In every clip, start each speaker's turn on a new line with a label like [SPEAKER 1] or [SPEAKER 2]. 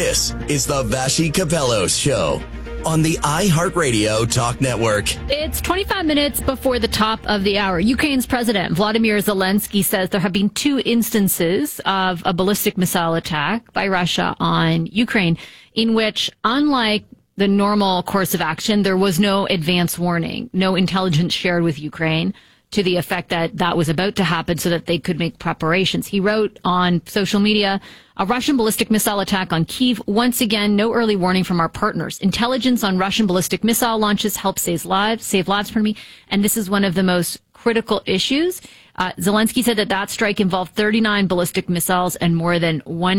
[SPEAKER 1] This is the Vassy Kapelos Show on the iHeartRadio Talk Network.
[SPEAKER 2] It's 25 minutes before the top of the hour. Ukraine's President Vladimir Zelensky says there have been 2 instances of a ballistic missile attack by Russia on Ukraine in which, unlike the normal course of action, there was no advance warning, no intelligence shared with Ukraine to the effect that that was about to happen so that they could make preparations. He wrote on social media, a Russian ballistic missile attack on Kyiv. Once again, no early warning from our partners. Intelligence on Russian ballistic missile launches helps save lives, and this is one of the most critical issues. Zelensky said that strike involved 39 ballistic missiles and more than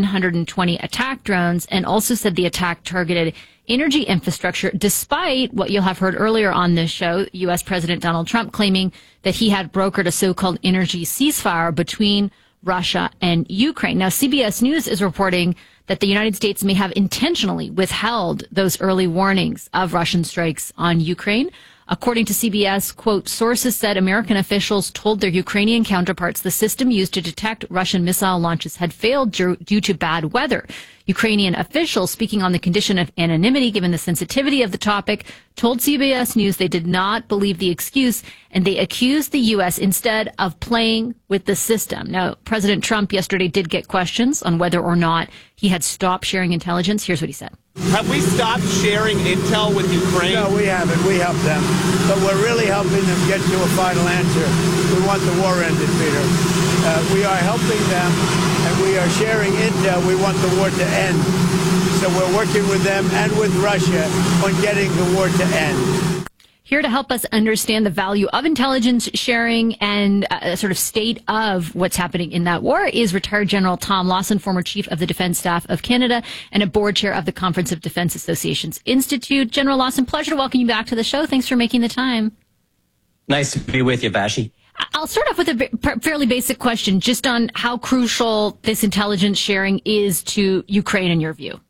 [SPEAKER 2] 120 attack drones, and also said the attack targeted energy infrastructure, despite what you'll have heard earlier on this show, U.S. President Donald Trump claiming that he had brokered a so-called energy ceasefire between Russia and Ukraine. Now, CBS News is reporting that the United States may have intentionally withheld those early warnings of Russian strikes on Ukraine. According to CBS, quote, sources said American officials told their Ukrainian counterparts the system used to detect Russian missile launches had failed due to bad weather. Ukrainian officials, speaking on the condition of anonymity given the sensitivity of the topic, told CBS News they did not believe the excuse, and they accused the U.S. instead of playing with the system. Now, President Trump yesterday did get questions on whether or not he had stopped sharing intelligence. Here's what he said.
[SPEAKER 3] Have we stopped sharing intel with Ukraine?
[SPEAKER 4] No, we haven't. We help them. But we're really helping them get to a final answer. We want the war ended, Peter. We are helping them, and we are sharing intel. We want the war to end. So we're working with them and with Russia on getting the war to end.
[SPEAKER 2] Here to help us understand the value of intelligence sharing and a sort of state of what's happening in that war is retired General Tom Lawson, former Chief of the Defense Staff of Canada and a board chair of the Conference of Defense Associations Institute. General Lawson, pleasure to welcome you back to the show. Thanks for making the time.
[SPEAKER 5] Nice to be with you, Vassy.
[SPEAKER 2] I'll start off with a fairly basic question just on how crucial this intelligence sharing is to Ukraine in your view.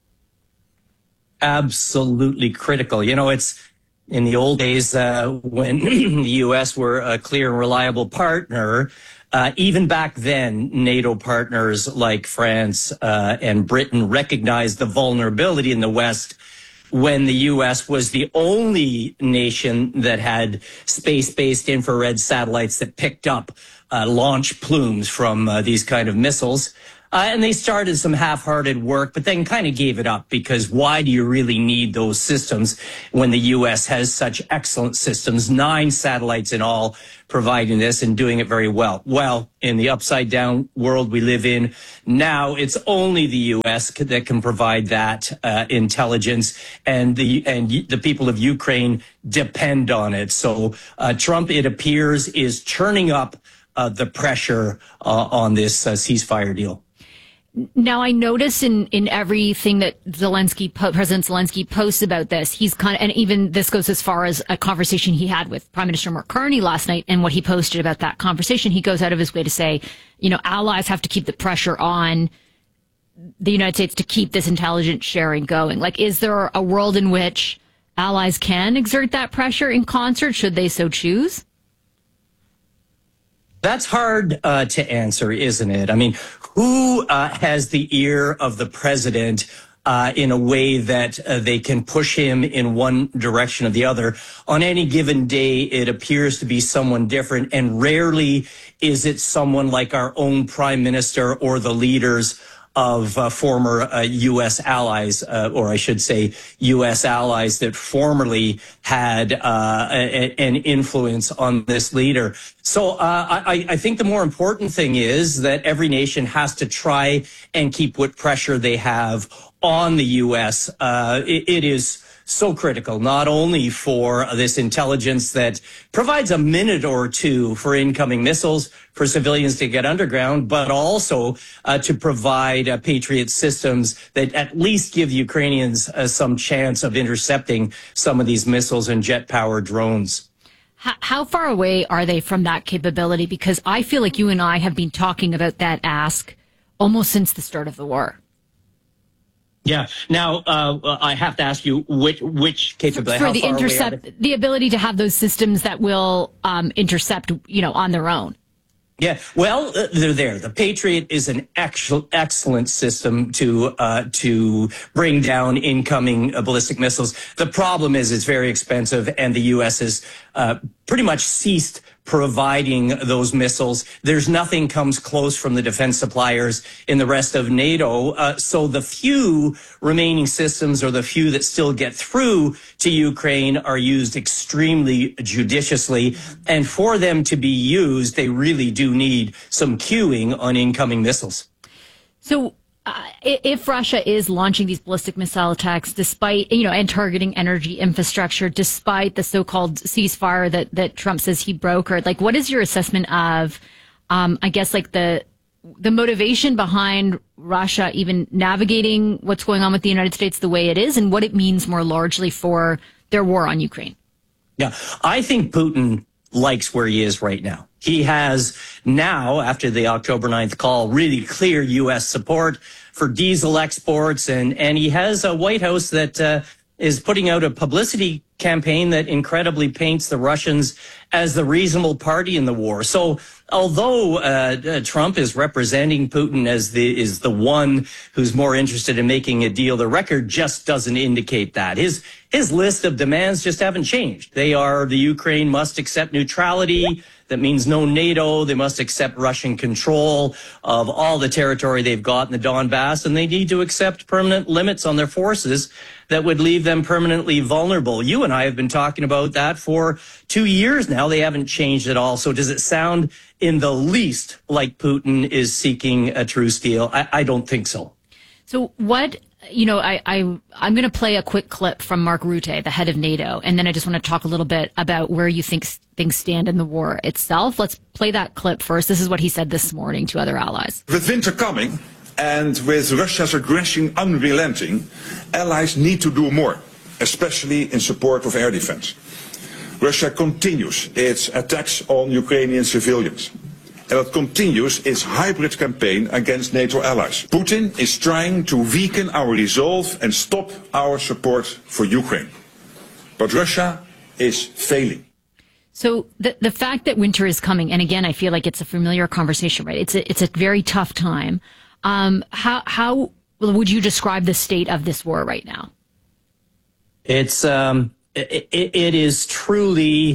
[SPEAKER 5] Absolutely critical. You know, it's in the old days when the U.S. were a clear and reliable partner. Even back then, NATO partners like France and Britain recognized the vulnerability in the West when the U.S. was the only nation that had space-based infrared satellites that picked up launch plumes from these kind of missiles. And they started some half-hearted work, but then kind of gave it up because why do you really need those systems when the U.S. has such excellent systems, 9 satellites in all providing this and doing it very well? Well, in the upside-down world we live in now, it's only the U.S. that can provide that intelligence, and the people of Ukraine depend on it. So Trump, it appears, is turning up the pressure on this ceasefire deal.
[SPEAKER 2] Now, I notice in everything that President Zelensky posts about this, he's and even this goes as far as a conversation he had with Prime Minister Mark Carney last night and what he posted about that conversation. He goes out of his way to say, you know, allies have to keep the pressure on the United States to keep this intelligence sharing going. Like, is there a world in which allies can exert that pressure in concert, should they so choose?
[SPEAKER 5] That's hard to answer, isn't it? I mean, who has the ear of the president in a way that they can push him in one direction or the other? On any given day, it appears to be someone different, and rarely is it someone like our own prime minister or the leaders of former U.S. allies, or I should say U.S. allies that formerly had an influence on this leader. So I think the more important thing is that every nation has to try and keep what pressure they have on the U.S. It is so critical, not only for this intelligence that provides a minute or two for incoming missiles for civilians to get underground, but also to provide Patriot systems that at least give Ukrainians some chance of intercepting some of these missiles and jet-powered drones.
[SPEAKER 2] How far away are they from that capability? Because I feel like you and I have been talking about that ask almost since the start of the war.
[SPEAKER 5] Yeah. Now, I have to ask you which capability?
[SPEAKER 2] For the intercept, the ability to have those systems that will intercept, on their own.
[SPEAKER 5] Yeah, well, they're there. The Patriot is an excellent system to bring down incoming ballistic missiles. The problem is it's very expensive, and the U.S. has pretty much ceased providing those missiles. There's nothing comes close from the defense suppliers in the rest of NATO. So the few remaining systems, or the few that still get through to Ukraine, are used extremely judiciously. And for them to be used, they really do need some queuing on incoming missiles.
[SPEAKER 2] So if Russia is launching these ballistic missile attacks, despite, and targeting energy infrastructure, despite the so-called ceasefire that Trump says he brokered, like, what is your assessment of, the motivation behind Russia even navigating what's going on with the United States the way it is, and what it means more largely for their war on Ukraine?
[SPEAKER 5] Yeah, I think Putin likes where he is right now. He has now, after the October 9th call, really clear U.S. support for diesel exports, and he has a White House that is putting out a publicity campaign that incredibly paints the Russians as the reasonable party in the war. So although Trump is representing Putin as the one who's more interested in making a deal, the record just doesn't indicate that. His list of demands just haven't changed. They are: the Ukraine must accept neutrality. That means no NATO. They must accept Russian control of all the territory they've got in the Donbass, and they need to accept permanent limits on their forces that would leave them permanently vulnerable. You and I have been talking about that for 2 years now. They haven't changed at all. So does it sound in the least like Putin is seeking a truce deal? I don't think so.
[SPEAKER 2] So what, I'm going to play a quick clip from Mark Rutte, the head of NATO, and then I just want to talk a little bit about where you think things stand in the war itself. Let's play that clip first. This is what he said this morning to other allies.
[SPEAKER 6] With winter coming and with Russia's aggression unrelenting, allies need to do more, especially in support of air defense. Russia continues its attacks on Ukrainian civilians, and it continues its hybrid campaign against NATO allies. Putin is trying to weaken our resolve and stop our support for Ukraine. But Russia is failing.
[SPEAKER 2] So the fact that winter is coming, and again, I feel like it's a familiar conversation, right? It's a very tough time. How would you describe the state of this war right now?
[SPEAKER 5] It's it is truly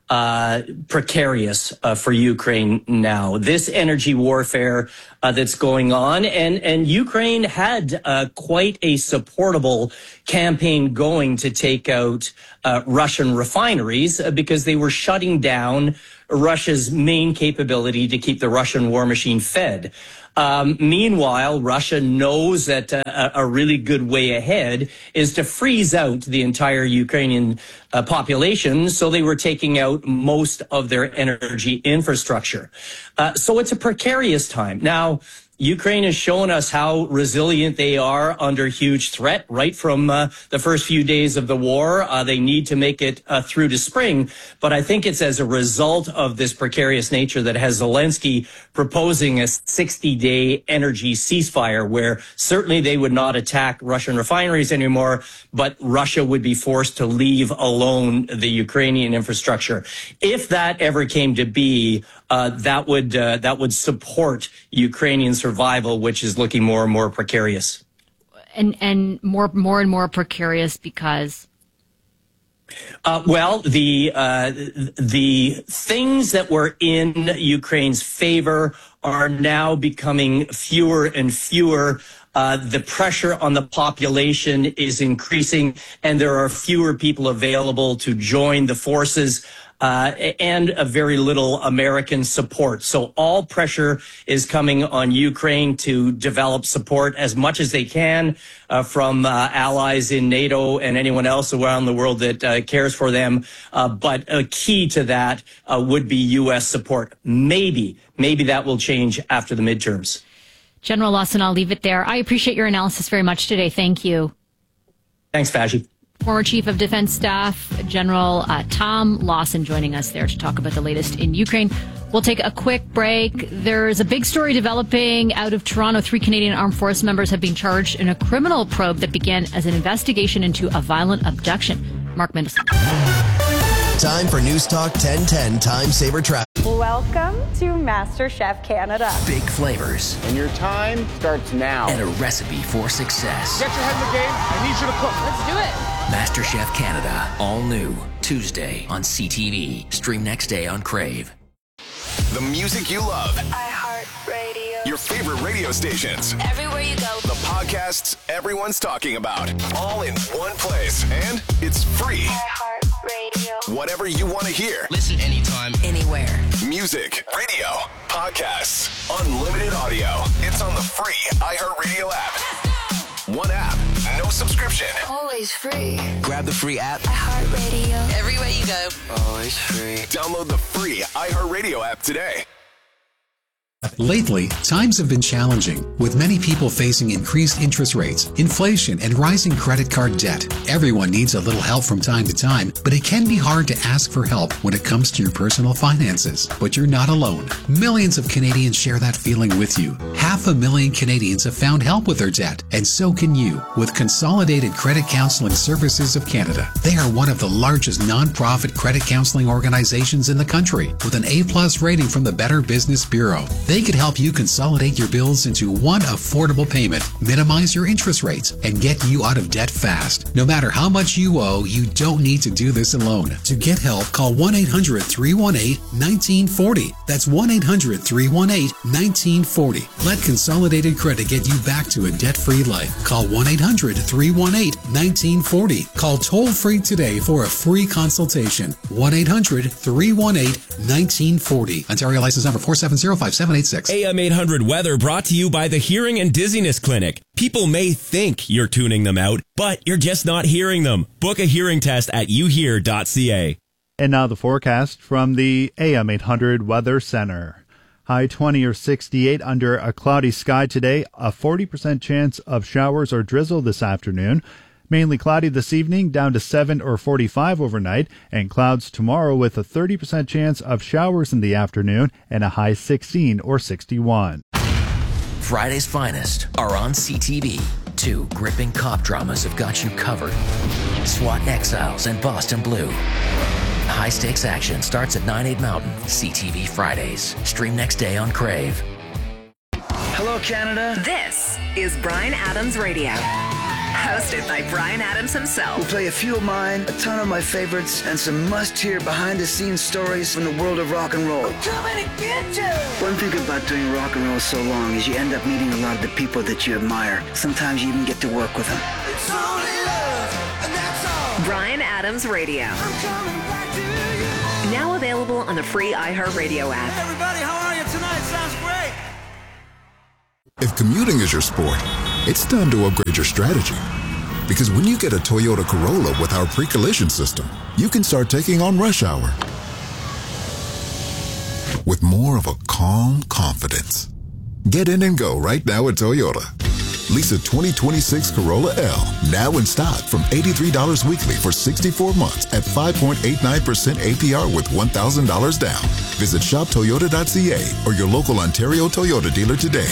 [SPEAKER 5] precarious for Ukraine now. This energy warfare that's going on, and Ukraine had quite a supportable campaign going to take out Russian refineries because they were shutting down Russia's main capability to keep the Russian war machine fed. Meanwhile, Russia knows that a really good way ahead is to freeze out the entire Ukrainian population, so they were taking out most of their energy infrastructure. So it's a precarious time. Now, Ukraine has shown us how resilient they are under huge threat right from the first few days of the war. They need to make it through to spring. But I think it's as a result of this precarious nature that has Zelensky proposing a 60-day energy ceasefire, where certainly they would not attack Russian refineries anymore, but Russia would be forced to leave alone the Ukrainian infrastructure. If that ever came to be, that would support Ukrainian survival, which is looking more and more precarious.
[SPEAKER 2] And more and more precarious because?
[SPEAKER 5] Well, the things that were in Ukraine's favor are now becoming fewer and fewer. The pressure on the population is increasing, and there are fewer people available to join the forces. And a very little American support. So all pressure is coming on Ukraine to develop support as much as they can from allies in NATO and anyone else around the world that cares for them. But a key to that would be U.S. support. Maybe that will change after the midterms.
[SPEAKER 2] General Lawson, I'll leave it there. I appreciate your analysis very much today. Thank you.
[SPEAKER 5] Thanks, Faji.
[SPEAKER 2] Former Chief of Defense Staff General Tom Lawson joining us there to talk about the latest in Ukraine. We'll take a quick break. There's a big story developing out of Toronto. 3 Canadian Armed Forces members have been charged in a criminal probe that began as an investigation into a violent abduction. Mark Mendelson.
[SPEAKER 1] Time for News Talk 1010 Time Saver Traffic.
[SPEAKER 7] Welcome to MasterChef Canada.
[SPEAKER 8] Big flavors.
[SPEAKER 3] And your time starts now.
[SPEAKER 8] And a recipe for success.
[SPEAKER 3] Get your head in the game. I need you to cook.
[SPEAKER 7] Let's do it.
[SPEAKER 8] MasterChef Canada. All new. Tuesday on CTV. Stream next day on Crave.
[SPEAKER 9] The music you love.
[SPEAKER 10] iHeartRadio.
[SPEAKER 9] Your favorite radio stations.
[SPEAKER 10] Everywhere you go.
[SPEAKER 9] The podcasts everyone's talking about. All in one place. And it's free.
[SPEAKER 10] iHeartRadio.
[SPEAKER 9] Whatever you want to hear.
[SPEAKER 8] Listen anytime, anywhere.
[SPEAKER 9] Music, radio, podcasts, unlimited audio. It's on the free iHeartRadio app. One app, no subscription.
[SPEAKER 10] Always free.
[SPEAKER 8] Grab the free app.
[SPEAKER 10] iHeartRadio.
[SPEAKER 11] Everywhere you go.
[SPEAKER 8] Always free.
[SPEAKER 9] Download the free iHeartRadio app today.
[SPEAKER 12] Lately, times have been challenging, with many people facing increased interest rates, inflation, and rising credit card debt. Everyone needs a little help from time to time, but it can be hard to ask for help when it comes to your personal finances. But you're not alone. Millions of Canadians share that feeling with you. 500,000 Canadians have found help with their debt, and so can you, with Consolidated Credit Counseling Services of Canada. They are one of the largest non-profit credit counseling organizations in the country, with an A+ rating from the Better Business Bureau. They could help you consolidate your bills into one affordable payment, minimize your interest rates, and get you out of debt fast. No matter how much you owe, you don't need to do this alone. To get help, call 1-800-318-1940. That's 1-800-318-1940. Let Consolidated Credit get you back to a debt-free life. Call 1-800-318-1940. Call toll-free today for a free consultation. 1-800-318-1940. Ontario license number 4705786.
[SPEAKER 13] AM 800 weather brought to you by the Hearing and Dizziness Clinic. People may think you're tuning them out, but you're just not hearing them. Book a hearing test at youhear.ca.
[SPEAKER 14] And now the forecast from the AM 800 Weather Center. High 20 or 68 under a cloudy sky today. A 40% chance of showers or drizzle this afternoon. Mainly cloudy this evening, down to 7 or 45 overnight, and clouds tomorrow with a 30% chance of showers in the afternoon and a high 16 or 61.
[SPEAKER 8] Friday's finest are on CTV. 2 gripping cop dramas have got you covered. SWAT Exiles and Boston Blue. High-stakes action starts at 9/8 Mountain. CTV Fridays. Stream next day on Crave.
[SPEAKER 15] Hello, Canada.
[SPEAKER 16] This is Bryan Adams Radio. Hosted by Bryan Adams himself.
[SPEAKER 15] We'll play a few of mine, a ton of my favorites, and some must-hear behind-the-scenes stories from the world of rock and roll.
[SPEAKER 16] We're coming to get you!
[SPEAKER 15] One thing about doing rock and roll so long is you end up meeting a lot of the people that you admire. Sometimes you even get to work with them.
[SPEAKER 16] It's only love, and that's all. Bryan Adams Radio. I'm coming back to you. Now available on the free iHeartRadio app.
[SPEAKER 17] Hey everybody, how are you tonight? Sounds great.
[SPEAKER 18] If commuting is your sport, it's time to upgrade your strategy. Because when you get a Toyota Corolla with our pre-collision system, you can start taking on rush hour with more of a calm confidence. Get in and go right now at Toyota. Lease a 2026 Corolla L, now in stock from $83 weekly for 64 months at 5.89% APR with $1,000 down. Visit shoptoyota.ca or your local Ontario Toyota dealer today.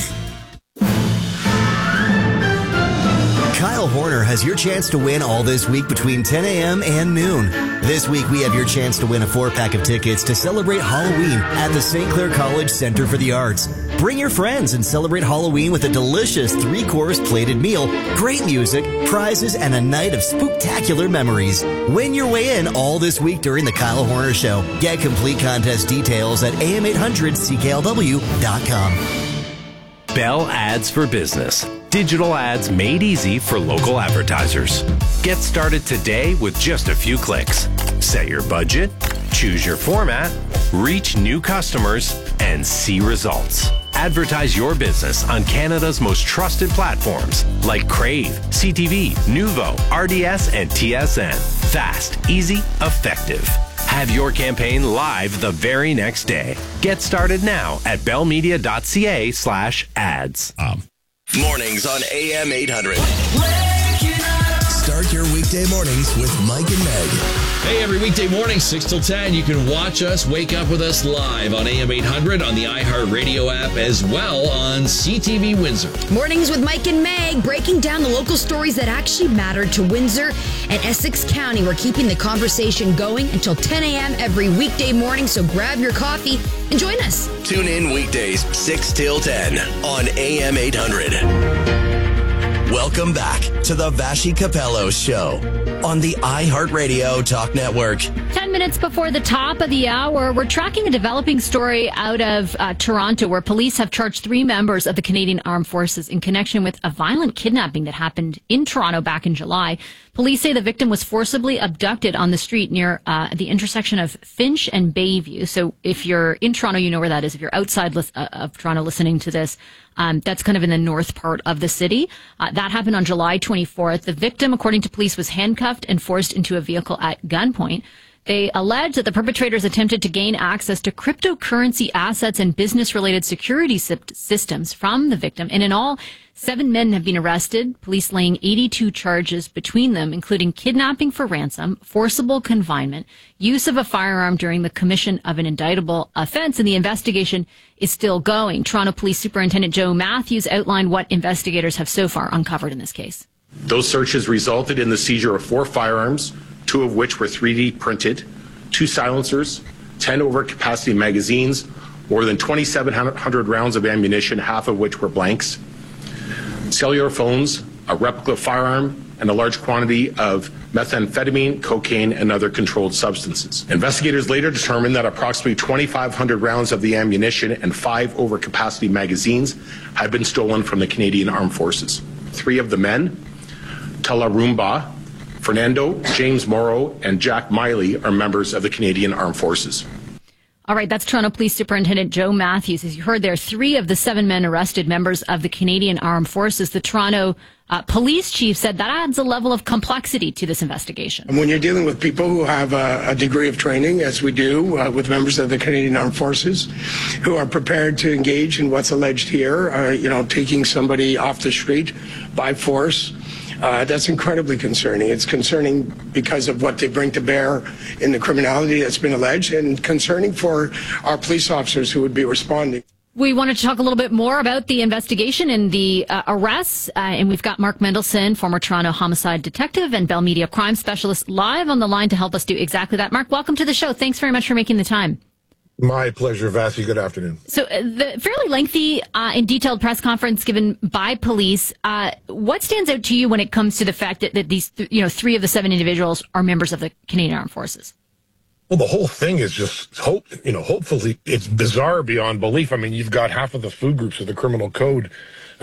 [SPEAKER 1] Kyle Horner has your chance to win all this week between 10 a.m. and noon. This week, we have your chance to win a 4-pack of tickets to celebrate Halloween at the St. Clair College Center for the Arts. Bring your friends and celebrate Halloween with a delicious 3-course plated meal, great music, prizes, and a night of spooktacular memories. Win your way in all this week during the Kyle Horner Show. Get complete contest details at am800cklw.com.
[SPEAKER 19] Bell Ads for Business. Digital ads made easy for local advertisers. Get started today with just a few clicks. Set your budget, choose your format, reach new customers, and see results. Advertise your business on Canada's most trusted platforms like Crave, CTV, Nuvo, RDS, and TSN. Fast, easy, effective. Have your campaign live the very next day. Get started now at bellmedia.ca/ads.
[SPEAKER 9] Mornings on AM 800.
[SPEAKER 1] Start your week
[SPEAKER 9] weekday mornings with Mike and Meg.
[SPEAKER 11] Hey, every weekday morning, 6 till 10, you can watch us, wake up with us live on AM 800 on the iHeartRadio app, as well on CTV Windsor.
[SPEAKER 20] Mornings with Mike and Meg, breaking down the local stories that actually matter to Windsor and Essex County. We're keeping the conversation going until 10 a.m. every weekday morning, so grab your coffee and join us.
[SPEAKER 9] Tune in weekdays 6 till 10 on AM 800. Welcome back to the Vashi Capello Show on the iHeartRadio Talk Network.
[SPEAKER 2] 10 minutes before the top of the hour, we're tracking a developing story out of Toronto where police have charged 3 members of the Canadian Armed Forces in connection with a violent kidnapping that happened in Toronto back in July. Police say the victim was forcibly abducted on the street near the intersection of Finch and Bayview. So if you're in Toronto, you know where that is. If you're outside of Toronto listening to this, that's kind of in the north part of the city. That happened on July 24th. The victim, according to police, was handcuffed and forced into a vehicle at gunpoint. They allege that the perpetrators attempted to gain access to cryptocurrency assets and business-related security systems from the victim. And in all, 7 men have been arrested, police laying 82 charges between them, including kidnapping for ransom, forcible confinement, use of a firearm during the commission of an indictable offense, and the investigation is still going. Toronto Police Superintendent Joe Matthews outlined what investigators have so far uncovered in this case.
[SPEAKER 21] Those searches resulted in the seizure of 4 firearms, 2 of which were 3D printed, 2 silencers, 10 overcapacity magazines, more than 2,700 rounds of ammunition, half of which were blanks, cellular phones, a replica firearm, and a large quantity of methamphetamine, cocaine, and other controlled substances. Investigators later determined that approximately 2,500 rounds of the ammunition and 5 overcapacity magazines had been stolen from the Canadian Armed Forces. 3 of the men, Talarumba, Fernando, James Morrow, and Jack Miley, are members of the Canadian Armed Forces.
[SPEAKER 2] All right, that's Toronto Police Superintendent Joe Matthews. As you heard there, 3 of the 7 men arrested members of the Canadian Armed Forces. The Toronto police chief said that adds a level of complexity to this investigation.
[SPEAKER 22] And when you're dealing with people who have a degree of training, as we do with members of the Canadian Armed Forces, who are prepared to engage in what's alleged here, taking somebody off the street by force, that's incredibly concerning. It's concerning because of what they bring to bear in the criminality that's been alleged, and concerning for our police officers who would be responding.
[SPEAKER 2] We wanted to talk a little bit more about the investigation and the arrests, and we've got Mark Mendelson, former Toronto homicide detective and Bell Media crime specialist, live on the line to help us do exactly that. Mark, welcome to the show. Thanks very much for making the time.
[SPEAKER 23] My pleasure, Vassy. Good afternoon.
[SPEAKER 2] So the fairly lengthy and detailed press conference given by police, what stands out to you when it comes to the fact that these 3 of the 7 individuals are members of the Canadian Armed Forces?
[SPEAKER 23] Well, the whole thing is just hopefully it's bizarre beyond belief. I mean, you've got half of the food groups of the criminal code,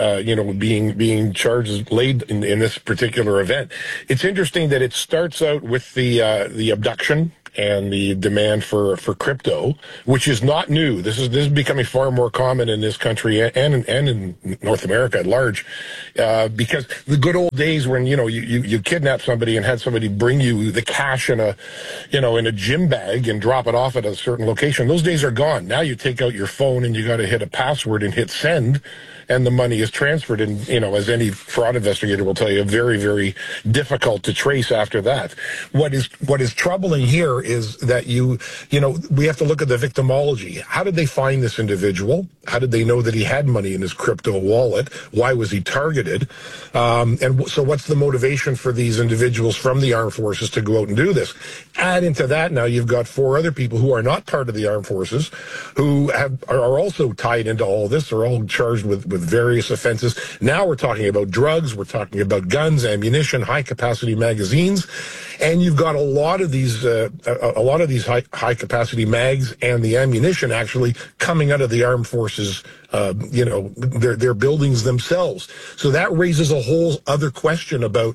[SPEAKER 23] being charged laid in this particular event. It's interesting that it starts out with the abduction and the demand for crypto, which is not new. This is becoming far more common in this country and in North America at large, because the good old days when you kidnap somebody and had somebody bring you the cash in a gym bag and drop it off at a certain location, those days are gone. Now you take out your phone and you got to hit a password and hit send, and the money is transferred. And, as any fraud investigator will tell you, very, very difficult to trace after that. What is troubling here is that we have to look at the victimology. How did they find this individual? How did they know that he had money in his crypto wallet? Why was he targeted? And so what's the motivation for these individuals from the armed forces to go out and do this? Add into that, now you've got 4 other people who are not part of the armed forces who are also tied into all this. They're all charged with various offenses. Now we're talking about drugs, we're talking about guns, ammunition, high capacity magazines, and you've got a lot of these high capacity mags and the ammunition actually coming out of the armed forces, their buildings themselves. So that raises a whole other question about,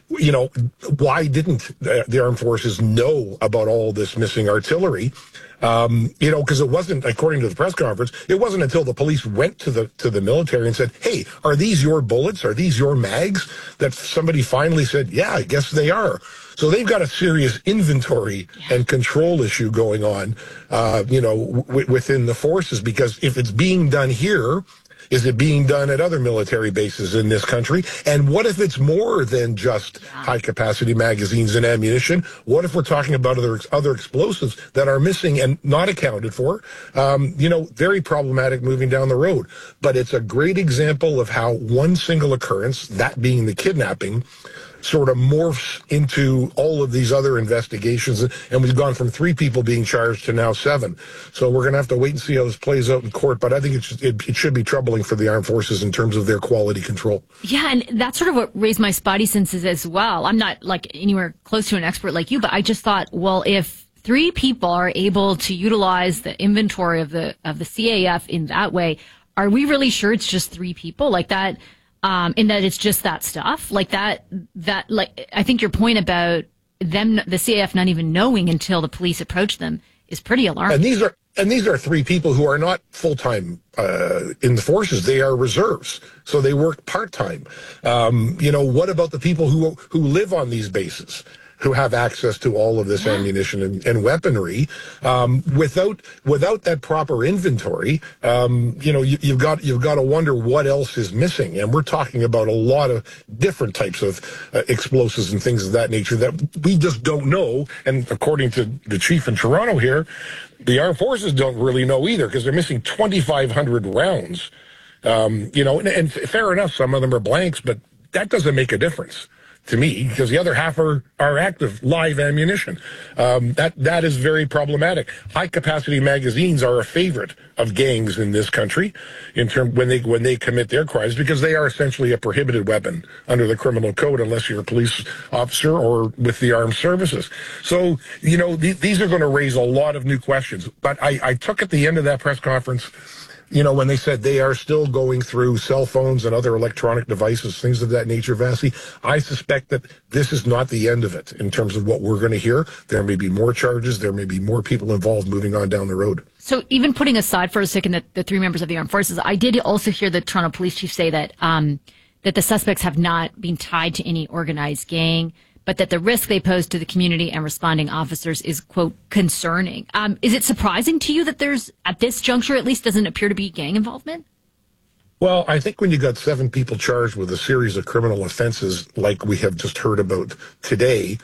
[SPEAKER 23] why didn't the armed forces know about all this missing artillery? Because it wasn't, according to the press conference, it wasn't until the police went to the military and said, "Hey, are these your bullets? Are these your mags?" that somebody finally said, "Yeah, I guess they are." So they've got a serious inventory and control issue going on, within the forces, because if it's being done here, Is it being done at other military bases in this country? And what if it's more than just high-capacity magazines and ammunition? What if we're talking about other explosives that are missing and not accounted for? Very problematic moving down the road. But it's a great example of how one single occurrence, that being the kidnapping, sort of morphs into all of these other investigations. And we've gone from 3 people being charged to now 7. So we're going to have to wait and see how this plays out in court. But I think it should be troubling for the armed forces in terms of their quality control.
[SPEAKER 2] Yeah, and that's sort of what raised my spidey senses as well. I'm not like anywhere close to an expert like you, but I just thought, well, if 3 people are able to utilize the inventory of the CAF in that way, are we really sure it's just 3 people like that? In that it's just that stuff like that, like, I think your point about them, the CAF not even knowing until the police approach them is pretty alarming.
[SPEAKER 23] And these are 3 people who are not full-time in the forces. They are reserves. So they work part-time. What about the people who live on these bases, who have access to all of this ammunition and weaponry, without that proper inventory? You've got to wonder what else is missing. And we're talking about a lot of different types of explosives and things of that nature that we just don't know. And according to the chief in Toronto here, the armed forces don't really know either, because they're missing 2,500 rounds. And fair enough, some of them are blanks, but that doesn't make a difference to me, because the other half are active live ammunition. That is very problematic. High capacity magazines are a favorite of gangs in this country when they commit their crimes, because they are essentially a prohibited weapon under the criminal code unless you're a police officer or with the armed services. So, these are going to raise a lot of new questions. But I took at the end of that press conference, when they said they are still going through cell phones and other electronic devices, things of that nature, Vassie, I suspect that this is not the end of it in terms of what we're going to hear. There may be more charges. There may be more people involved moving on down the road.
[SPEAKER 2] So even putting aside for a second the 3 members of the armed forces, I did also hear the Toronto police chief say that that the suspects have not been tied to any organized gang, but that the risk they pose to the community and responding officers is, quote, concerning. Is it surprising to you that there's, at this juncture at least, doesn't appear to be gang involvement?
[SPEAKER 23] Well, I think when you got 7 people charged with a series of criminal offenses like we have just heard about today,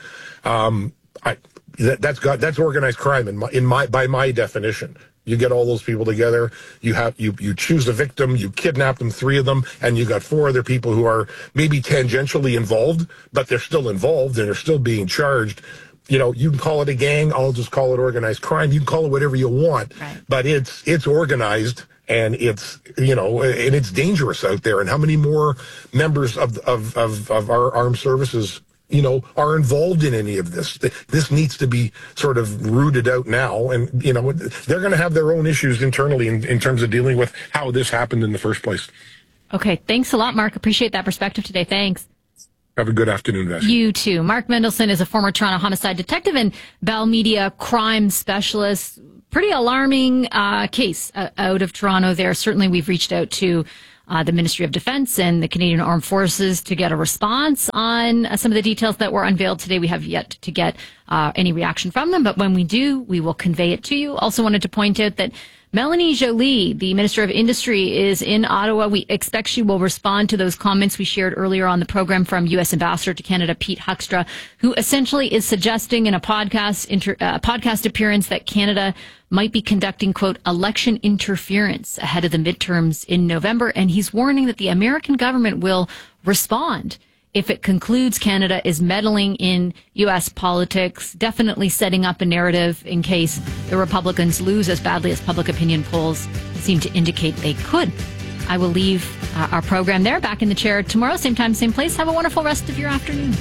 [SPEAKER 23] that's organized crime by my definition. You get all those people together, you choose a victim, you kidnap them, 3 of them, and you got 4 other people who are maybe tangentially involved, but they're still involved and they're still being charged. You can call it a gang, I'll just call it organized crime. You can call it whatever you want, right, but it's organized, and it's and it's dangerous out there. And how many more members of our armed services are involved in any of this? This needs to be sort of rooted out now. And, they're going to have their own issues internally in terms of dealing with how this happened in the first place.
[SPEAKER 2] Okay. Thanks a lot, Mark. Appreciate that perspective today. Thanks.
[SPEAKER 23] Have a good afternoon, Vassie.
[SPEAKER 2] You too. Mark Mendelson is a former Toronto homicide detective and Bell Media crime specialist. Pretty alarming case out of Toronto there. Certainly we've reached out to the Ministry of Defense and the Canadian Armed Forces to get a response on some of the details that were unveiled today. We have yet to get any reaction from them, but when we do, we will convey it to you. Also wanted to point out that Melanie Joly, the Minister of Industry, is in Ottawa. We expect she will respond to those comments we shared earlier on the program from U.S. Ambassador to Canada, Pete Huckstra, who essentially is suggesting in a podcast appearance that Canada might be conducting, quote, election interference ahead of the midterms in November. And he's warning that the American government will respond if it concludes Canada is meddling in U.S. politics, definitely setting up a narrative in case the Republicans lose as badly as public opinion polls seem to indicate they could. I will leave our program there. Back in the chair tomorrow, same time, same place. Have a wonderful rest of your afternoon.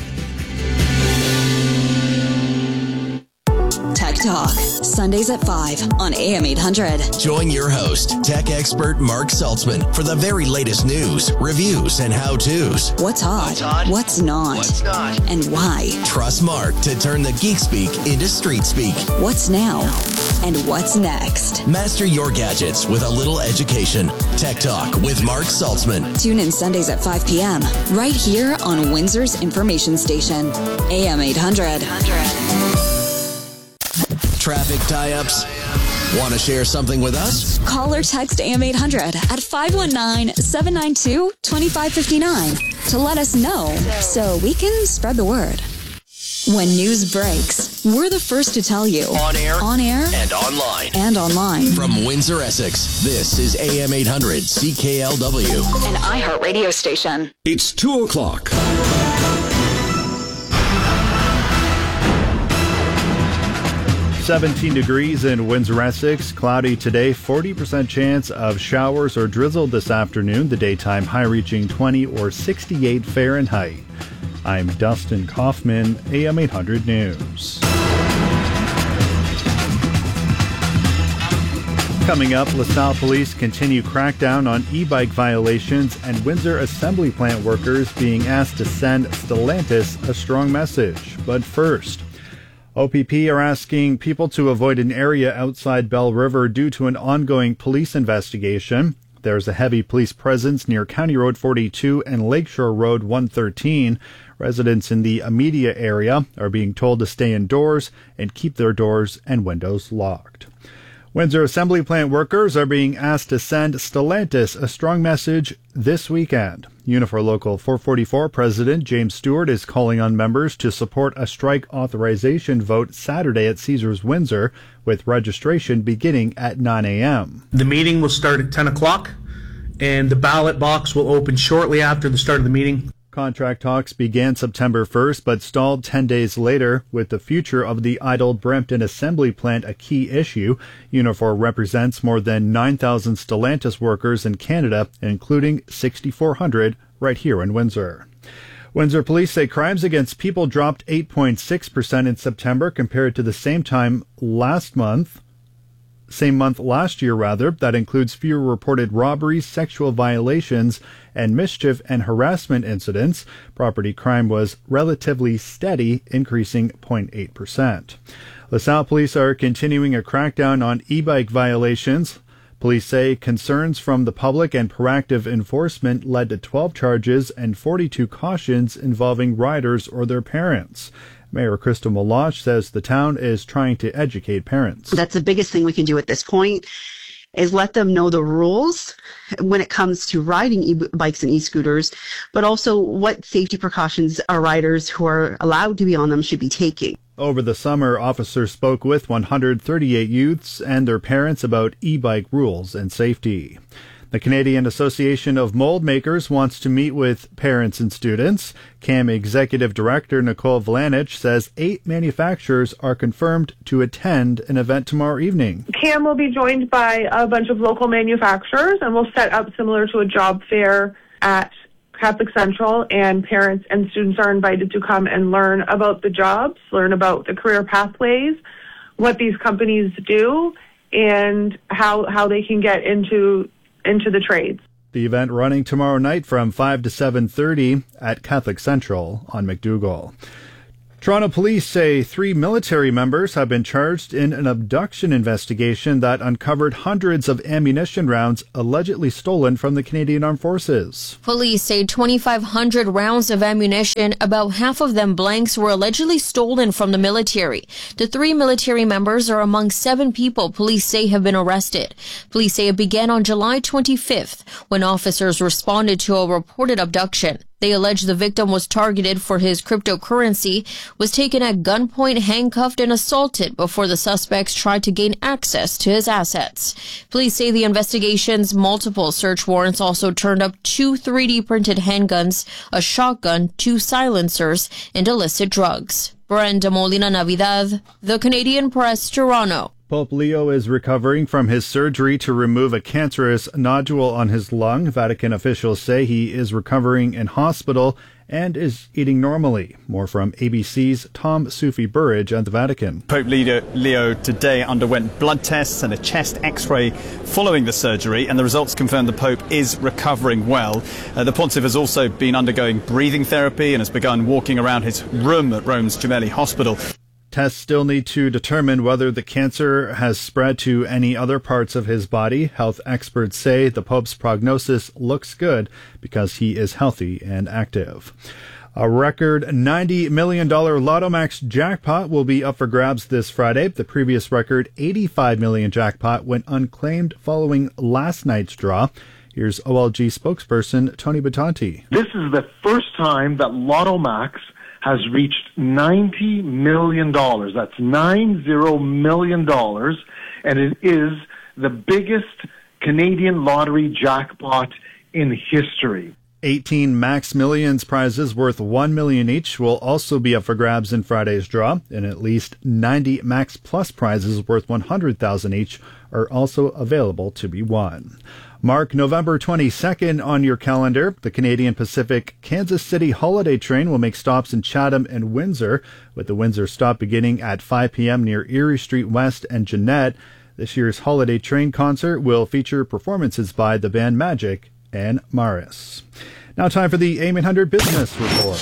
[SPEAKER 4] Tech Talk, Sundays at 5 on AM 800.
[SPEAKER 9] Join your host, tech expert Mark Saltzman, for the very latest news, reviews, and how-tos.
[SPEAKER 4] What's hot? What's not? And why?
[SPEAKER 9] Trust Mark to turn the geek speak into street speak.
[SPEAKER 4] What's now? And what's next?
[SPEAKER 9] Master your gadgets with a little education. Tech Talk with Mark Saltzman.
[SPEAKER 4] Tune in Sundays at 5 p.m. right here on Windsor's information station, AM 800.
[SPEAKER 9] Traffic tie-ups, Want to share something with us?
[SPEAKER 4] Call or text AM800 at 519-792-2559 to let us know so we can spread the word. When news breaks, we're the first to tell you.
[SPEAKER 9] On air,
[SPEAKER 4] and online.
[SPEAKER 9] From Windsor, Essex, this is AM 800 CKLW.
[SPEAKER 4] An iHeartRadio station.
[SPEAKER 3] It's 2 o'clock.
[SPEAKER 14] "17 degrees in Windsor, Essex. Cloudy today. 40% chance of showers or drizzle this afternoon. The daytime high reaching 20 or 68 Fahrenheit. I'm Dustin Kaufman, AM 800 News. Coming up, LaSalle police continue crackdown on e-bike violations and Windsor assembly plant workers being asked to send Stellantis a strong message. But first, OPP are asking people to avoid an area outside Bell River due to an ongoing police investigation. There's a heavy police presence near County Road 42 and Lakeshore Road 113. Residents in the immediate area are being told to stay indoors and keep their doors and windows locked. Windsor assembly plant workers are being asked to send Stellantis a strong message this weekend. Unifor Local 444 President James Stewart is calling on members to support a strike authorization vote Saturday at Caesars Windsor, with registration beginning at 9 a.m.
[SPEAKER 5] The meeting will start at 10 o'clock, and the ballot box will open shortly after the start of the meeting.
[SPEAKER 14] Contract talks began September 1st, but stalled 10 days later, with the future of the idled Brampton assembly plant a key issue. Unifor represents more than 9,000 Stellantis workers in Canada, including 6,400 right here in Windsor. Windsor police say crimes against people dropped 8.6% in September compared to the same month last year. That includes fewer reported robberies, sexual violations, and mischief and harassment incidents. Property crime was relatively steady, increasing 0.8%. LaSalle police are continuing a crackdown on e-bike violations. Police say concerns from the public and proactive enforcement led to 12 charges and 42 cautions involving riders or their parents. Mayor Crystal Meloche says the town is trying to educate parents.
[SPEAKER 6] That's the biggest thing we can do at this point, is let them know the rules when it comes to riding e-bikes and e-scooters, but also what safety precautions our riders who are allowed to be on them should be taking.
[SPEAKER 14] Over the summer, officers spoke with 138 youths and their parents about e-bike rules and safety. The Canadian Association of Mold Makers wants to meet with parents and students. CAM Executive Director Nicole Vlanich says 8 manufacturers are confirmed to attend an event tomorrow evening.
[SPEAKER 24] CAM will be joined by a bunch of local manufacturers, and we'll set up similar to a job fair at Catholic Central, and parents and students are invited to come and learn about the jobs, learn about the career pathways, what these companies do, and how they can get into the trades.
[SPEAKER 14] The event running tomorrow night from 5 to 7:30 at Catholic Central on McDougall. Toronto police say 3 military members have been charged in an abduction investigation that uncovered hundreds of ammunition rounds allegedly stolen from the Canadian Armed Forces.
[SPEAKER 25] Police say 2,500 rounds of ammunition, about half of them blanks, were allegedly stolen from the military. The 3 military members are among 7 people police say have been arrested. Police say it began on July 25th when officers responded to a reported abduction. They allege the victim was targeted for his cryptocurrency, was taken at gunpoint, handcuffed, and assaulted before the suspects tried to gain access to his assets. Police say the investigation's multiple search warrants also turned up 2 3D printed handguns, a shotgun, 2 silencers, and illicit drugs. Brenda Molina Navidad, The Canadian Press, Toronto.
[SPEAKER 14] Pope Leo is recovering from his surgery to remove a cancerous nodule on his lung. Vatican officials say he is recovering in hospital and is eating normally. More from ABC's Tom Sufi Burridge at the Vatican.
[SPEAKER 26] Pope Leo today underwent blood tests and a chest x-ray following the surgery, and the results confirm the Pope is recovering well. The Pontiff has also been undergoing breathing therapy and has begun walking around his room at Rome's Gemelli Hospital.
[SPEAKER 14] Tests still need to determine whether the cancer has spread to any other parts of his body. Health experts say the Pope's prognosis looks good because he is healthy and active. A record $90 million Lotto Max jackpot will be up for grabs this Friday. The previous record, $85 million jackpot, went unclaimed following last night's draw. Here's OLG spokesperson Tony Batanti.
[SPEAKER 3] This is the first time that Lotto Max has reached $90 million. That's $90 million, and it is the biggest Canadian lottery jackpot in history.
[SPEAKER 14] 18 Max Millions prizes worth $1 million each will also be up for grabs in Friday's draw, and at least 90 Max Plus prizes worth $100,000 each are also available to be won. Mark November 22nd on your calendar. The Canadian Pacific Kansas City Holiday Train will make stops in Chatham and Windsor, with the Windsor stop beginning at 5 p.m. near Erie Street West and Jeanette. This year's Holiday Train concert will feature performances by the band Magic and Maris. Now time for the AM800 Business Report.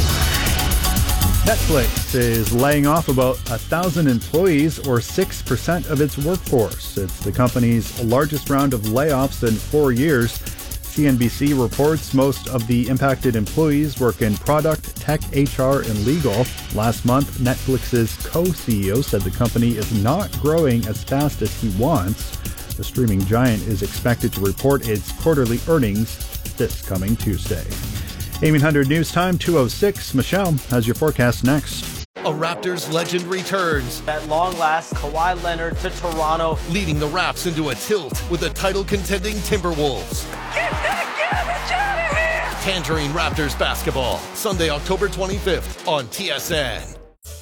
[SPEAKER 14] Netflix is laying off about 1,000 employees, or 6% of its workforce. It's the company's largest round of layoffs in 4 years. CNBC reports most of the impacted employees work in product, tech, HR, and legal. Last month, Netflix's co-CEO said the company is not growing as fast as he wants. The streaming giant is expected to report its quarterly earnings this coming Tuesday. AM800 News Time, 2:06. Michelle has your forecast next.
[SPEAKER 7] A Raptors legend returns.
[SPEAKER 8] At long last, Kawhi Leonard to Toronto,
[SPEAKER 7] leading the Raps into a tilt with the title-contending Timberwolves.
[SPEAKER 17] Get that garbage out of here!
[SPEAKER 7] Tangerine Raptors basketball, Sunday, October 25th on TSN.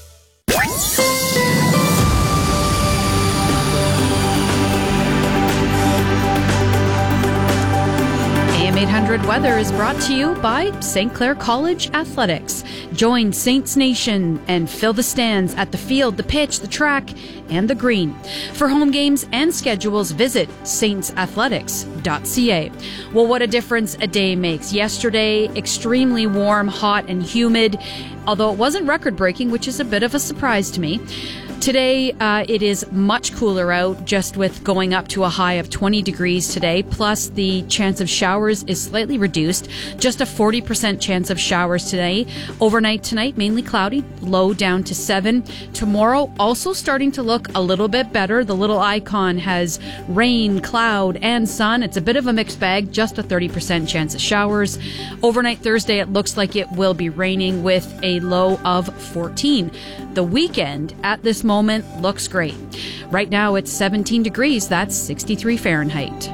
[SPEAKER 2] AM800 Weather is brought to you by St. Clair College Athletics. Join Saints Nation and fill the stands at the field, the pitch, the track, and the green. For home games and schedules, visit saintsathletics.ca. Well, what a difference a day makes. Yesterday, extremely warm, hot, and humid, although it wasn't record-breaking, which is a bit of a surprise to me. Today, it is much cooler out, just with going up to a high of 20 degrees today, plus the chance of showers is slightly reduced, just a 40% chance of showers today. Overnight tonight, mainly cloudy, low down to 7. Tomorrow, also starting to look a little bit better. The little icon has rain, cloud, and sun. It's a bit of a mixed bag, just a 30% chance of showers. Overnight Thursday, it looks like it will be raining with a low of 14. The weekend at this moment looks great. Right now it's 17 degrees. That's 63 Fahrenheit.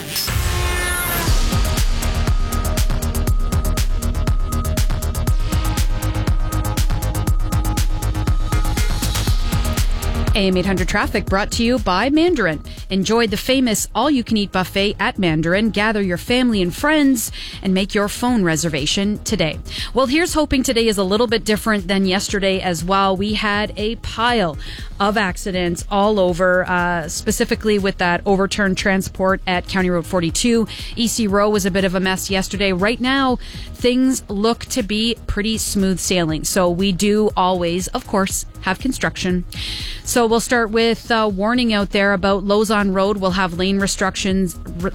[SPEAKER 2] AM800 Traffic brought to you by Mandarin. Enjoy the famous all-you-can-eat buffet at Mandarin. Gather your family and friends and make your phone reservation today. Well, here's hoping today is a little bit different than yesterday as well. We had a pile of accidents all over, specifically with that overturned transport at County Road 42. EC Row was a bit of a mess yesterday. Right now, things look to be pretty smooth sailing. So we do always, of course, have construction. So we'll start with a warning out there about Lausanne Road. We'll have lane restrictions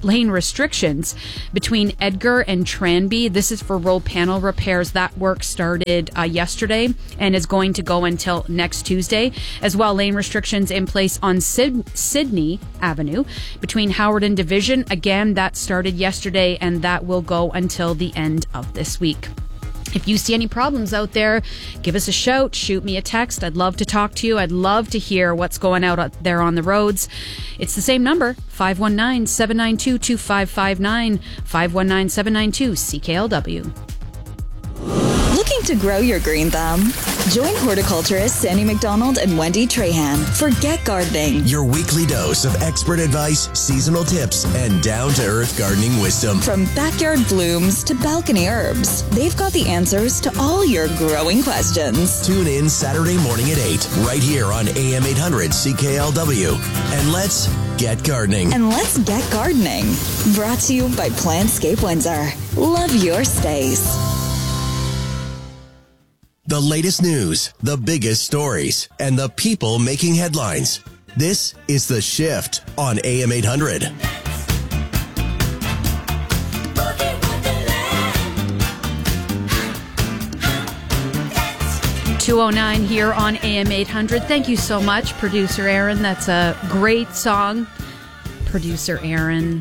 [SPEAKER 2] between Edgar and Tranby. This is for roll panel repairs. That work started yesterday and is going to go until next Tuesday. As well, lane restrictions in place on Sydney Avenue between Howard and Division. Again, that started yesterday and that will go until the end of this week. If you see any problems out there, give us a shout, shoot me a text. I'd love to talk to you. I'd love to hear what's going out there on the roads. It's the same number, 519-792-2559, 519-792-CKLW.
[SPEAKER 4] Looking to grow your green thumb? Join horticulturists Sandy McDonald and Wendy Trahan for Get Gardening.
[SPEAKER 9] Your weekly dose of expert advice, seasonal tips, and down-to-earth gardening wisdom.
[SPEAKER 4] From backyard blooms to balcony herbs, they've got the answers to all your growing questions.
[SPEAKER 9] Tune in Saturday morning at 8, right here on AM800 CKLW. And let's get gardening.
[SPEAKER 4] Brought to you by Plantscape Windsor. Love your space.
[SPEAKER 9] The latest news, the biggest stories, and the people making headlines. This is The Shift on AM800.
[SPEAKER 10] 2:09 here on AM 800. Thank you so much, Producer Aaron. That's a great song. Producer Aaron.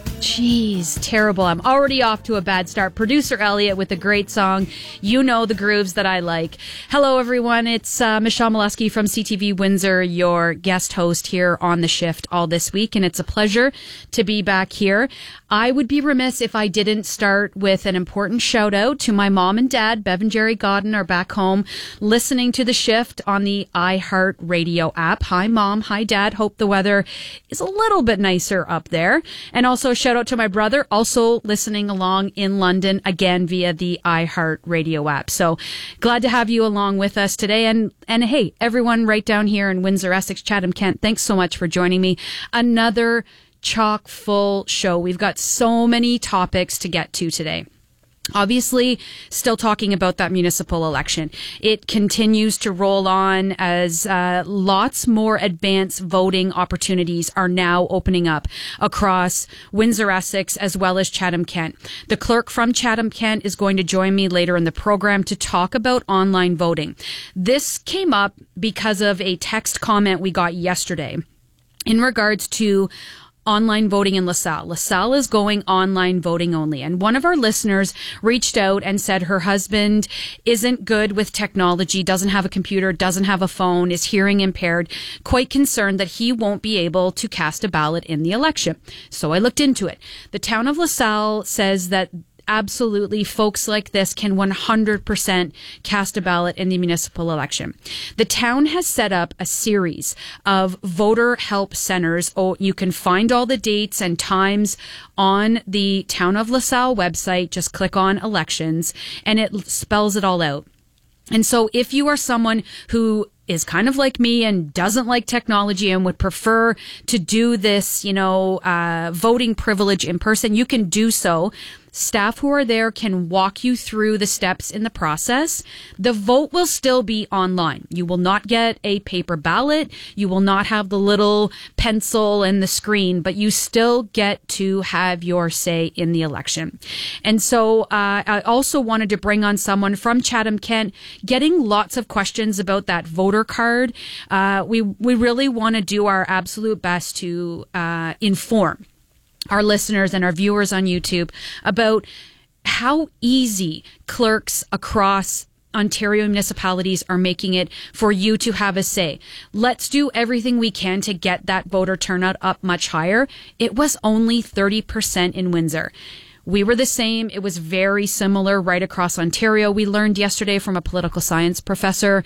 [SPEAKER 10] Jeez, terrible. I'm already off to a bad start. Producer Elliot with a great song. You know the grooves that I like. Hello, everyone. It's Michelle Molesky from CTV Windsor, your guest host here on The Shift all this week, and it's a pleasure to be back here. I would be remiss if I didn't start with an important shout out to my mom and dad. Bev and Jerry Godden are back home listening to The Shift on the iHeart Radio app. Hi, Mom. Hi, Dad. Hope the weather is a little bit nicer up there. And also shout out to my brother, also listening along in London, again via the iHeart Radio app. So glad to have you along with us today. And hey, everyone right down here in Windsor, Essex, Chatham, Kent, thanks so much for joining me. Another chock full show. We've got so many topics to get to today. Obviously, still talking about that municipal election. It continues to roll on as lots more advanced voting opportunities are now opening up across Windsor, Essex, as well as Chatham, Kent. The clerk from Chatham, Kent is going to join me later in the program to talk about online voting. This came up because of a text comment we got yesterday in regards to online voting in LaSalle. LaSalle is going online voting only. And one of our listeners reached out and said her husband isn't good with technology, doesn't have a computer, doesn't have a phone, is hearing impaired, quite concerned that he won't be able to cast a ballot in the election. So I looked into it. The town of LaSalle says that absolutely folks like this can 100% cast a ballot in the municipal election. The town has set up a series of voter help centers. Oh, you can find all the dates and times on the Town of LaSalle website. Just click on elections and it spells it all out. And so if you are someone who is kind of like me and doesn't like technology and would prefer to do this, voting privilege in person, you can do so. Staff who are there can walk you through the steps in the process. The vote will still be online. You will not get a paper ballot. You will not have the little pencil and the screen, but you still get to have your say in the election. And so I also wanted to bring on someone from Chatham, Kent, getting lots of questions about that voter card. We really want to do our absolute best to inform our listeners and our viewers on YouTube about how easy clerks across Ontario municipalities are making it for you to have a say. Let's do everything we can to get that voter turnout up much higher. It was only 30% in Windsor. We were the same. It was very similar right across Ontario. We learned yesterday from a political science professor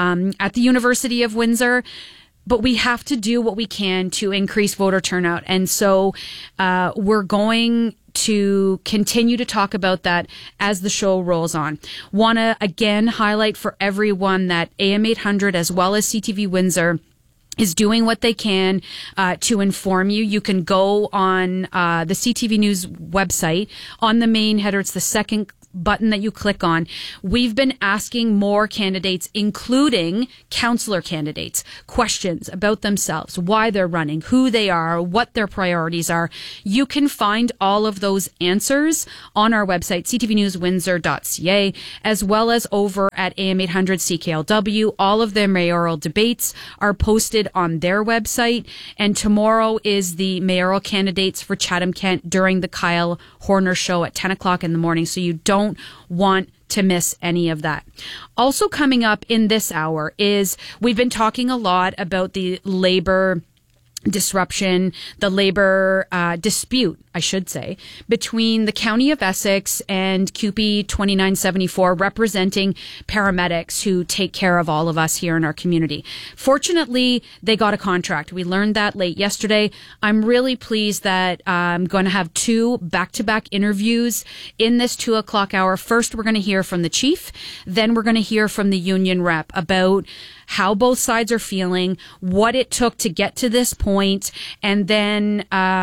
[SPEAKER 10] at the University of Windsor. But we have to do what we can to increase voter turnout. And so we're going to continue to talk about that as the show rolls on. Want to again highlight for everyone that AM 800 as well as CTV Windsor is doing what they can to inform you. You can go on the CTV News website. On the main header, it's the second button that you click on. We've been asking more candidates, including councillor candidates, questions about themselves, why they're running, who they are, what their priorities are. You can find all of those answers on our website, ctvnewswindsor.ca, as well as over at AM 800 CKLW. All of their mayoral debates are posted on their website. And tomorrow is the mayoral candidates for Chatham Kent during the Kyle Horner show at 10 o'clock in the morning. So you don't want to miss any of that. Also coming up in this hour is we've been talking a lot about the labor disruption, the labor dispute, I should say, between the County of Essex and CUPE 2974, representing paramedics who take care of all of us here in our community. Fortunately, they got a contract. We learned that late yesterday. I'm really pleased that I'm going to have two back-to-back interviews in this 2 o'clock hour. First, we're going to hear from the chief. Then we're going to hear from the union rep about how both sides are feeling, what it took to get to this point, and then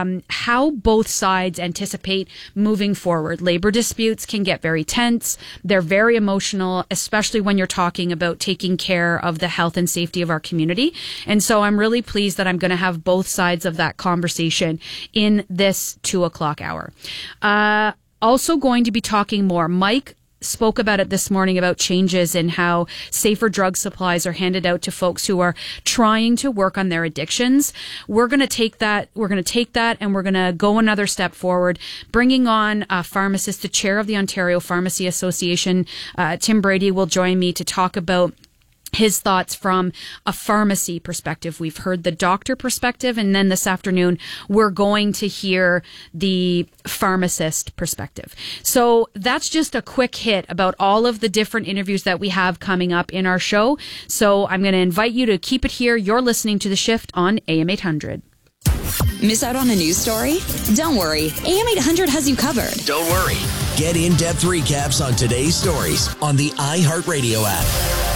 [SPEAKER 10] how both sides anticipate moving forward. Labor disputes can get very tense. They're very emotional, especially when you're talking about taking care of the health and safety of our community. And so I'm really pleased that I'm going to have both sides of that conversation in this 2 o'clock hour. Also going to be talking more. Mike spoke about it this morning about changes in how safer drug supplies are handed out to folks who are trying to work on their addictions. We're going to take that. And we're going to go another step forward, bringing on a pharmacist, the chair of the Ontario Pharmacy Association. Tim Brady will join me to talk about his thoughts from a pharmacy perspective. We've heard the doctor perspective, and then this afternoon we're going to hear the pharmacist perspective. So that's just a quick hit about all of the different interviews that we have coming up in our show. So I'm going to invite you to keep it here. You're listening to The Shift on AM 800.
[SPEAKER 4] Miss out on a news story? Don't worry. AM 800 has you covered.
[SPEAKER 9] Don't worry. Get in-depth recaps on today's stories on the iHeartRadio app.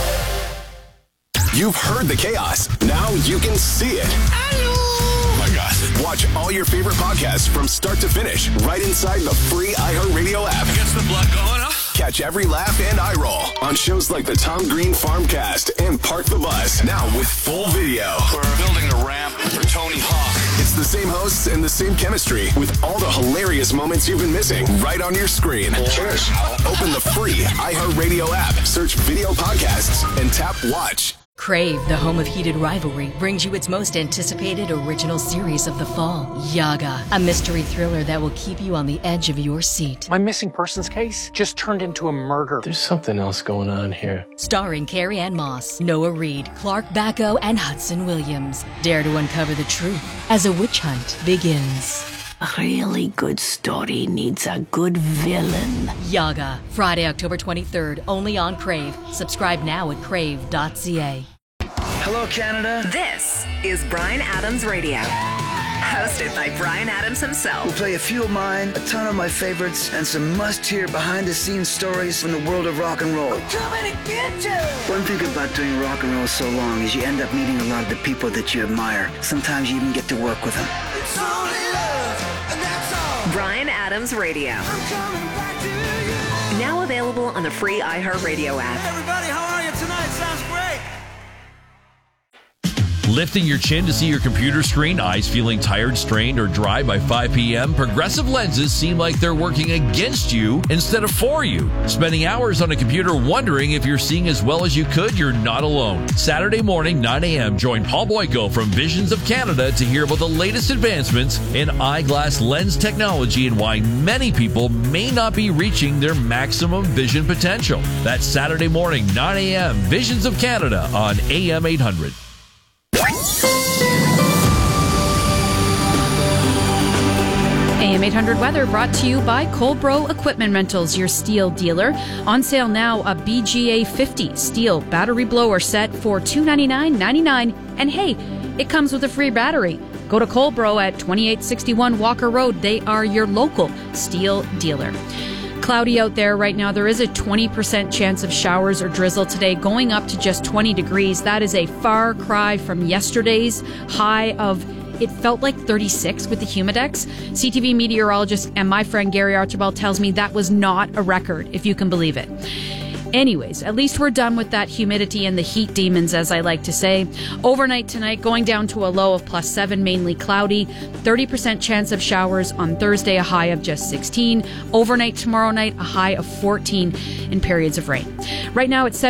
[SPEAKER 12] You've heard the chaos. Now you can see it. Oh my God. Watch all your favorite podcasts from start to finish right inside the free iHeartRadio app.
[SPEAKER 17] Gets the blood going, huh?
[SPEAKER 12] Catch every laugh and eye roll on shows like the Tom Green Farmcast and Park the Bus. Now with full video.
[SPEAKER 17] We're building the ramp for Tony Hawk.
[SPEAKER 12] It's the same hosts and the same chemistry with all the hilarious moments you've been missing right on your screen.
[SPEAKER 17] Cheers.
[SPEAKER 12] Open the free iHeartRadio app, search video podcasts, and tap watch.
[SPEAKER 13] Crave, the home of heated rivalry, brings you its most anticipated original series of the fall, Yaga, a mystery thriller that will keep you on the edge of your seat.
[SPEAKER 15] My missing persons case just turned into a murder.
[SPEAKER 16] There's something else going on here.
[SPEAKER 13] Starring Carrie Ann Moss, Noah Reid, Clark Bacco, and Hudson Williams. Dare to uncover the truth as a witch hunt begins.
[SPEAKER 18] A really good story needs a good villain.
[SPEAKER 13] Yaga, Friday, October 23rd, only on Crave. Subscribe now at crave.ca.
[SPEAKER 19] Hello, Canada.
[SPEAKER 27] This is Bryan Adams Radio. Hosted by Bryan Adams himself.
[SPEAKER 19] We'll play a few of mine, a ton of my favorites, and some must-hear behind-the-scenes stories from the world of rock and roll.
[SPEAKER 27] I'm coming to get you!
[SPEAKER 19] One thing about doing rock and roll so long is you end up meeting a lot of the people that you admire. Sometimes you even get to work with them.
[SPEAKER 27] It's only love, and that's all. Bryan Adams Radio. I'm coming back to you. Now available on the free iHeartRadio app.
[SPEAKER 17] Hey everybody, how are you tonight? Sounds great.
[SPEAKER 11] Lifting your chin to see your computer screen, eyes feeling tired, strained, or dry by 5 p.m., Progressive lenses seem like they're working against you instead of for you. Spending hours on a computer wondering if you're seeing as well as you could? You're not alone. Saturday morning, 9 a.m., join Paul Boyko from Visions of Canada to hear about the latest advancements in eyeglass lens technology and why many people may not be reaching their maximum vision potential. That's Saturday morning, 9 a.m., Visions of Canada on AM 800.
[SPEAKER 10] AM 800 weather brought to you by Colbro Equipment Rentals, your steel dealer. On sale now, a BGA 50 steel battery blower set for $299.99. And hey, it comes with a free battery. Go to Colbro at 2861 Walker Road. They are your local steel dealer. Cloudy out there right now. There is a 20% chance of showers or drizzle today, going up to just 20 degrees. That is a far cry from yesterday's high of, it felt like 36 with the Humidex. CTV meteorologist and my friend Gary Archibald tells me that was not a record, if you can believe it. Anyways, at least we're done with that humidity and the heat demons, as I like to say. Overnight tonight, going down to a low of +7, mainly cloudy. 30% chance of showers on Thursday, a high of just 16. Overnight tomorrow night, a high of 14 in periods of rain. Right now it's